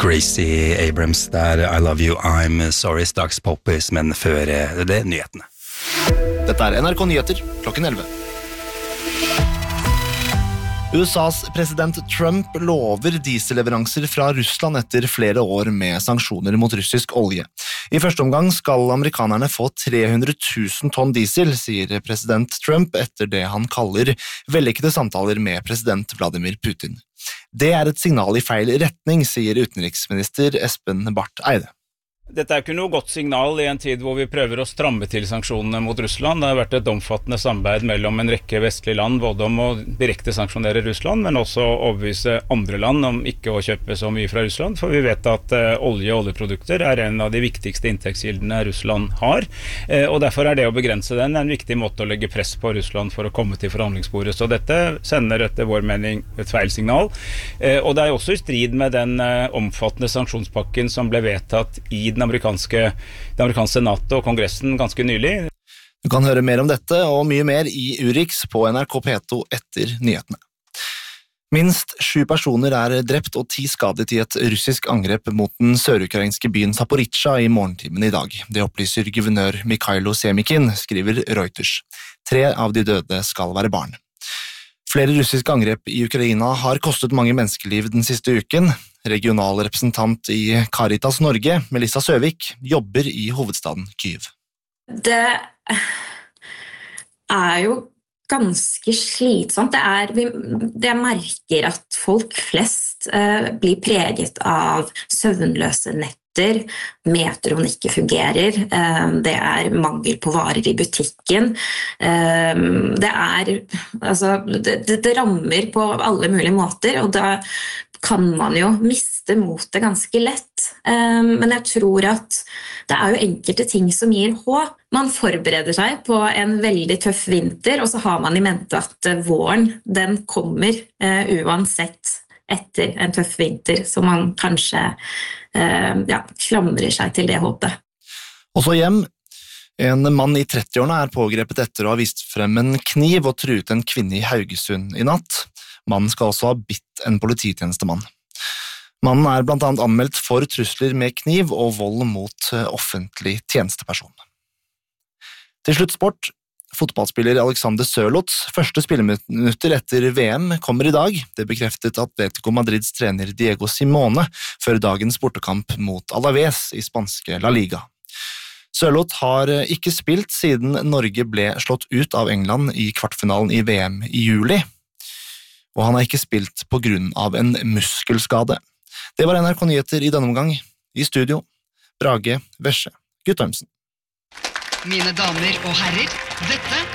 Gracie Abrams der I Love You, I'm Sorry, straks Poppys, men før det nyhetene. Dette NRK Nyheter, klokken 11. USAs president Trump lover dieselleveranser fra Russland etter flere år med sanksjoner mot russisk olje. I første omgang skal amerikanerne få 300 000 tonn diesel, sier president Trump etter det han kaller vellykkede samtaler med president Vladimir Putin. Det et signal i feil retning, sier utenriksminister Espen Barth Eide. Dette ikke noe godt signal i en tid hvor vi prøver å stramme til sanksjonene mot Russland. Det har vært et omfattende samarbeid mellom en rekke vestlige land, både om å direkte sanksjonere Russland, men også å overbevise andre land om ikke å kjøpe så mye fra Russland, for vi vet at olje og oljeprodukter en av de viktigste inntektskildene Russland har, og derfor det å begrense den en viktig måte å legge press på Russland for å komme til forhandlingsbordet. Så dette sender etter vår mening et feil signal, og det også i strid med den omfattende sanksjonspakken som ble vedtatt i det amerikanske senatet og kongressen ganske nylig. Du kan høre mer om dette og mye mer i Urix på NRK P2 etter nyhetene. Minst 7 personer drept og 10 skadet i et russisk angrep mot den sørukrainske byen Zaporizjzja i morgentimen i dag. Det opplyser guvernør Mikhailo Semikin, skriver Reuters. 3 av de døde skal være barn. Flere russiske angrep i Ukraina har kostet mange menneskeliv den siste uken. Regional representant i Caritas Norge, Melissa Søvik, jobber i hovedstaden Kyiv. Det jo ganske slitsomt. Jeg merker at folk flest blir preget av søvnløse netter, metroen ikke fungerer, det mangel på varer i butikken, det rammer på alle mulige måter, og da kan man jo miste motet ganske lett. Men jeg tror at det jo enkelte ting som gir håp. Man forbereder seg på en veldig tøff vinter, og så har man i mente at våren, den kommer uansett etter en tøff vinter, så man kanskje klamrer seg til det håpet. Og så hjem. En mann i 30-årene pågrepet etter å ha vist frem en kniv og truet en kvinne i Haugesund i natt. Mannen skal også ha bitt en polititjenestemann. Mannen blant annet anmeldt for trusler med kniv og vold mot offentlig tjenesteperson. Til slutt sport. Fotballspiller Alexander Sørloths første spilleminutter etter VM kommer i dag. Det bekreftet Atletico Madrids trener Diego Simone før dagens bortekamp mot Alaves i spanske La Liga. Sørloth har ikke spilt siden Norge ble slått ut av England i kvartfinalen i VM i juli, og han har ikke spilt på grunn av en muskelskade. Det var NRK Nyheter i denne omgang. I studio, Brage Vesje Guttormsen. Mine damer og herrer, dette